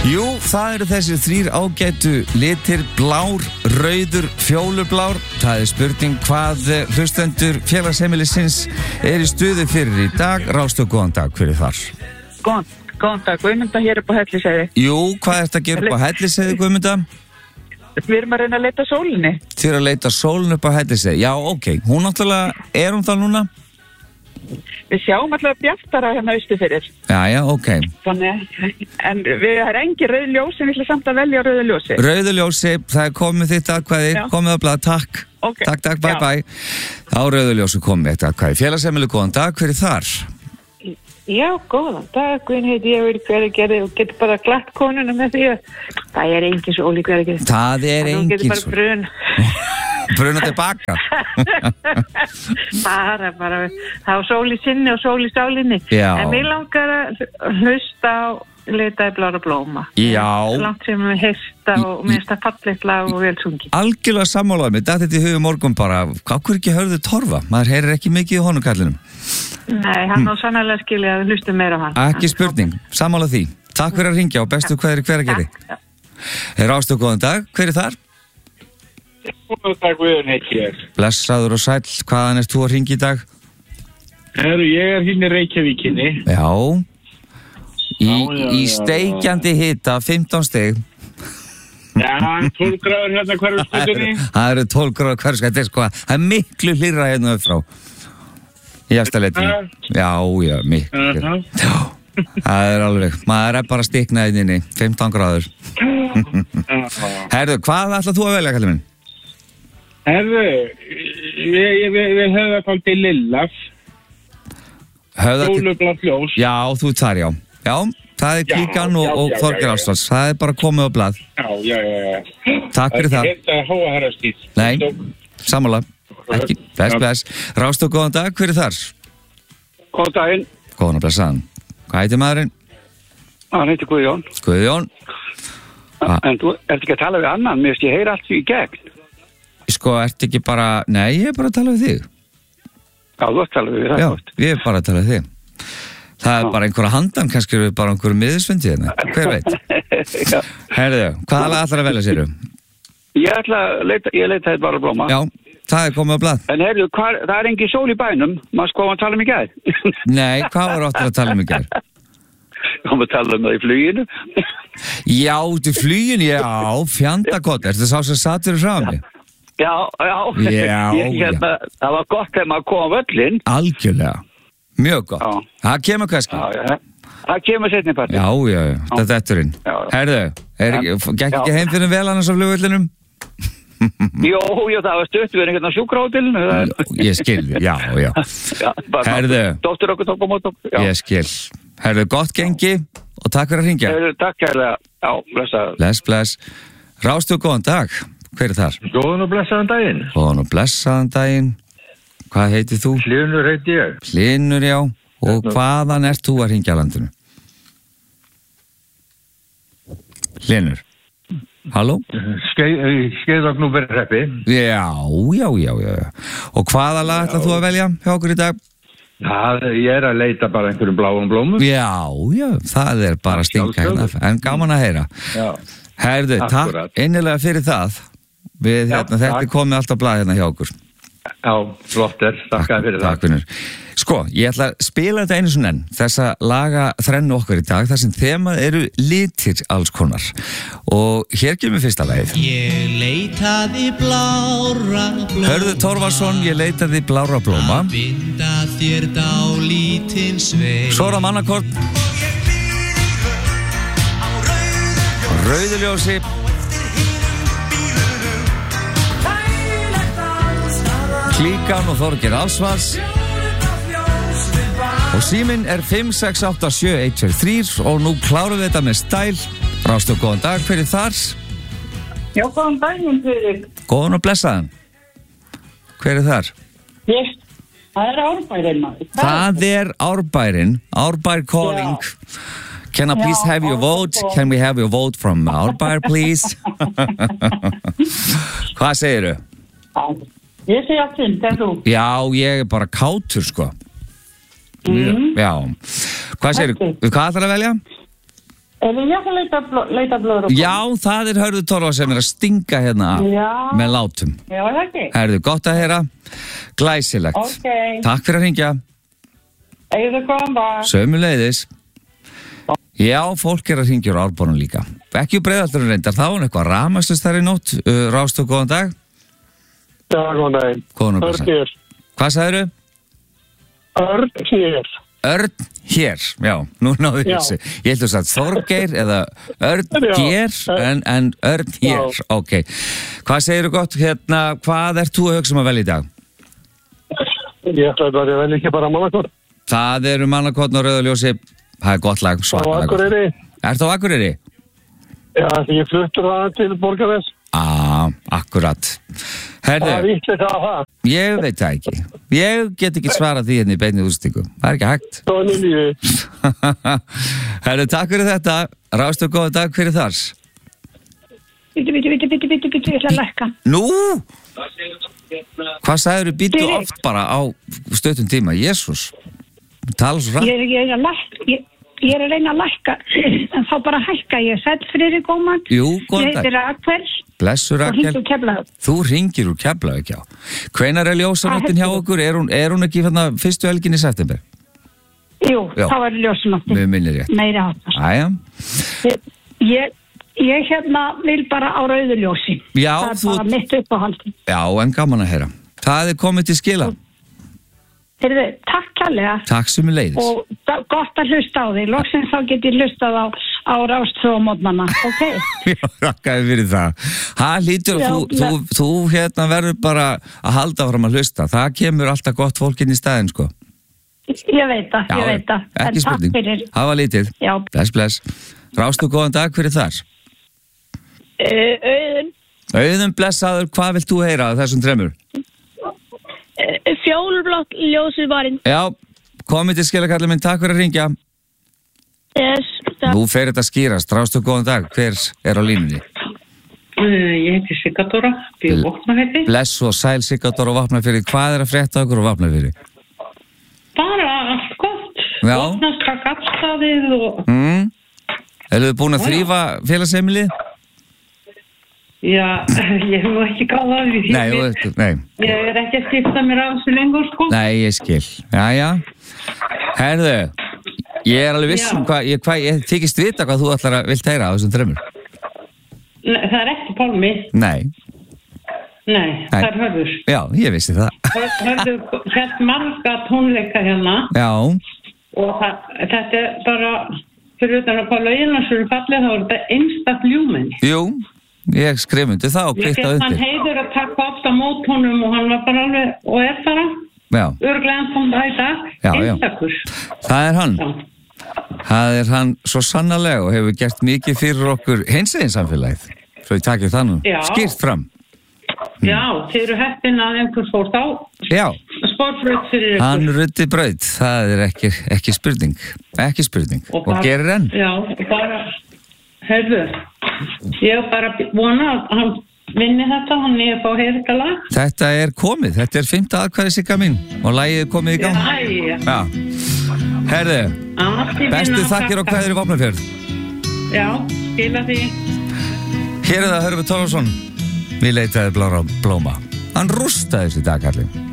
Jú, það eru þessir 3 ágætu litir, blár, rauður, fjólublár. Það er spurning hvað hlustendur félagsheimilisins er í stuði fyrir í dag. Rástöð, góðan dag, hver er þar? Góðan dag, Guðmunda hér upp á Hellisheiði. Jú, hvað ertu að gera upp á Hellisheiði, Guðmunda? Við erum að reyna að leita sólinni. Þið eru að leita sólinu upp á Hellisheiði, já, ok. Hún náttúrulega, er hún það núna? Við sjáum alltaf bjartara hérna austur fyrir. Já, ok. Þannig, en við erum engin rauð ljós en við ætlum samt að velja rauðu ljósi. Rauðu ljósi, það er komið þitt atkvæði, komið að blað, takk. Okay. Takk, bye. Á rauðu ljósi komið eitt atkvæði. Félagsheimili, góðan dag, hver er þar? Já, góðan dag, Guðn heiti ég verið Hveragerði og getur bara glatt konuna með því að það er engin sól í Hveragerði. Það er engin sól. Bruna tilbaka. bara það var sól í sinni og sól í sálinni. Já. En mér langar að hlusta á Leitaði blára blóma. Já. Langt sem við heyrsta og mér finnst það fallegt lag og vel sungið. Algjörlega sammálaður mig, þetta í hugum morgun bara, hvað ekki hörðu Torfa? Maður heyrir ekki mikið í honum kallinum. Nei, hann á sannarlega skilja að hlusta meira á hann. Ekki spurning, sammála því. Takk fyrir að ringja og bestu hvað er Hveragerði. Rástöð, góðan dag, hver er þar? Góðan dag, Guðn heiti ég. Blessaður og sæll, hvaðan ert þú að ringja í dag? Ég er hérna í Reykjavíkinni. Já. Í steikjandi hita, 15 stig. Já, 12 gráður hérna Hverfisgötunni. Það eru 12 gráður Hverfisgötunni, það er miklu hlýrra hérna upp frá. Í Efstaleitinu. Já, miklu. Já, það er alveg, maður er bara stiknað inni, 15 gráður. Herðu, hvað ætlað þú að velja, kallið minn? Herðu, við höfum það til Lillaf. Fjólublátt ljós. Já, þú þar, já. Já, það er Klíkan og Þorgeir Ástvalds. Það er bara komið á blað. Já. Takk fyrir það. Þetta er Hóa herrastíð. Nei, sammála. Ekki, bless. Rástöð, góðan dag, hver er þar? Góðan daginn. Góðan og blessaðan. Hvað heitir maðurinn? Hann heitir Guðjón. Guðjón. En þú ert ekki að tala við annan, mér finnst ég heyra allt því í gegn. Sko, ert ekki bara... Nei, ég er bara að tala við þig. Já, þú ert að tala við það. Já, ég er bara að tala við þig. Það er bara einhverja handan, kannski eru bara einhverju miðisfundi hérna. Hver veit? Herðu, hvaða lag ætlar að velja séru? Ég leitaði bara blóma. Já, það er komið á blað. En herðu, það er engin sól í bænum. Maður sko að tala um í gær. Nei, hvað var áttur að tala um í gær? Kom að tala um það í fluginu. Já, til fluginu, já, fjandakott. Er þetta sá sem satt fyrir frá mig? Já. Það var gott þegar maður kom á völlin. Algjörlega. Mjög gott. Já. Það kemur kannski. Já. Það kemur setni parti. Já. Þetta er etturinn. Herðu, gekk ekki heim fyrir vel annars á flugvöllinum? Jó, það var stutt við einhvern á sjúkrahótelinu. Ég skil, já. Herðu. Dóttir okkur tók á mót okkur. Ég skil. Herðu, gott gengi og takk fyrir að hringja. Takk kærlega. Já, blessaður. Bless. Rástöð, góðan dag. Hver er þar? Góðan og blessaðan daginn. Góðan og blessaðan daginn. Hvað heitir þú? Hlynur heiti ég. Hlynur, já. Og hvaðan ert þú að hringja á landinu? Hlynur. Halló? Skeiðagnúberhreppi. Já. Og hvaða lag ætlað þú að velja hjá okkur í dag? Ég er að leita bara einhverjum bláum blómum. Já, það er bara stinka hérna. En gaman að heyra. Já. Herðu, takk innilega fyrir það. Þetta er komið alltaf blað hérna hjá okkur. Já, flott takk fyrir það. Takk vinnur. Sko, ég ætla að spila þetta einu svona enn, þessa laga þrennu okkar í dag, þar sem þemað eru litir alls konar. Og hér kemur fyrsta lagið. Ég leitaði blára blóma. Hörðu Torfason, ég leitaði blára blóma. Að binda þér dálítinn sveig. Svo er það mannakort. Rauðuljósi. Klíkan og Þorgeir Ástvalds. Og síminn er 5687123 og nú klárum við þetta með stæl. Rástöð, góðan dag, hver er þar? Já, góðan daginn fyrir. Góðan og blessaðan. Hver er þar? Það er Árbærinn. Það er Árbærinn. Árbær calling. Can I please have your vote? Can we have your vote from Árbær, please? Hvað segirðu? Ég segi allt fint, en þú? Já, ég er bara kátur, sko. Já. Hvað segirðu? Hvað ætlar að velja? Er ég að leita blóður? Já, það er Hörður Torfa sem er að stinga hérna með látum. Já, það ekki. Herðu, gott að heyra. Glæsilegt. Ok. Takk fyrir að hringja. Eða góðan dag. Sömuleiðis. Já, fólk er að hringja úr Árbornum líka. Ekki úr Breiðholtinu reyndar, þá er eitthvað rafmagnslaust þar í nótt. Ráðstöð, góðan dag. Já, góðan dag. Góðan dag. Örn hér. Hvað sagðirðu? Örn hér. Örn hér, já, nú náðu þessi. Ég held að það Þorgeir eða Örn hér, en Örn hér, ok. Hvað segirðu gott, hérna, hvað ert þú að hugsa að velja í dag? Ég ætla að velja ekki bara mannakort. Það eru mannakotn og rauðaljósi, það er gott lag, svakalega gott. Á Akureyri. Ertu á Akureyri? Já, ég fluttur það til Borgarnes. Akkurat. Herðu, Það vitlir það. ég veit það ekki. Ég get ekki svarað því hérna í beinni úrstingu. Það er ekki hægt. Svona í lífi. Herðu, takk fyrir þetta. Ráðstöð, góðan dag, hver er þar? Bítu, ég ætla að lækka. Nú? Hvað sagðirðu býttu oft bara á stöttum tíma? Jésús, tala svo rætt. Ég er að reyna að lækka, en þá bara hækka ég. Sæll Friðrik Óman. Jú, góðan dag. Ég heitir Rakel. Blessu Og hringdu Rakel. úr Keflavík. Þú ringir úr Keflavík, já. Hvenær er ljósanóttin hjá okkur? Er hún ekki hérna fyrstu helgin í september? Jú, Já. þá er ljósunóttin. Mér minnir rétt. Meiri áttar. Æja. Ég hérna vil bara á rauðuljósi. Já, það er bara mitt uppáhaldi. Já, en gaman að heyra. Það er komið til skila. Heyrðu, takk kærlega. Takk sem er leiðis. Og gott að hlusta á þig. Loksins þá get ég hlustað á Ráðstöð og mótnanna, ok? Já, rakkaði fyrir það. Það lítur Já, að þú hérna verður bara að halda fram að hlusta. Það kemur alltaf gott fólk inn í staðinn, sko. Ég veit það, Já, ég veit það. ekki spurning. Takk fyrir. Það var lítið. Já. Bless. Ráðstöð, góðan dag, hver er þar? Auðun. Auðun, blessaður, hvað vilt þú heyra af þessum þremur? Fjólublátt ljósið varinn. Já, komið til skila, kallið minn, takk fyrir að ringja. Yes, Nú fer þetta að skýrast. Ráðstöð, góðan dag, hver er á línunni? Ég heiti Sigardóra, býr Vopnafirði. Bless og sæl Sigardóra og Vopnafirði. Hvað er að frétta okkur á Vopnafirði? Bara allt gott. Já. Vopnarska gattstaðið og... Eruð þið búin að þrífa félagsheimilið? Já, ég hef nú ekki gáðað því. Nei. Ég er ekki að skipta mér af þessu lengur, sko. Nei, ég skil. Jæja. Herðu, ég er alveg viss um ég þykist vita hvað þú ætlar að vilt heyra á þessum þremur. Nei, það er ekki Pálmi. Nei, það er Hörður. Já, ég vissi það. Hörður hélt marga tónleika hérna. Já. Og þetta er bara, fyrir utan að hvað lögin hans eru fallið, þá er þetta einstaklega ljúmenni. Jú, ég skrifundi það og kveitta Ég undir. hann heiður að taka oft á mót honum og hann var bara alveg, og er það Já. Örglega hann það í dag, Já. einstakur. Það er hann. Já. Það er hann svo sannarlega og hefur gert mikið fyrir okkur hinsegin samfélagið. Svo ég takir það nú Já. skýrt fram. Já, þeir eru heppin að einhver fór þá Já. sportbröð fyrir ykkur. Hann ruddi braut, það er ekki spurning. Ekki spurning. Og gerir enn. Já, og bara, heyrðu, ég bara vona að hann vinni þetta, hann er að fá heyra þetta lag. Þetta er komið, þetta er 5. atkvæði Sigga mín og lagið er komið í gang. Já. Herðu, bestu þakkir og kveður í Vopnafjörð. Já, skila því. Hér er það Hörður Torfason. Við leitaði blára blóma. Hann rústaði þessi dag, kallinn.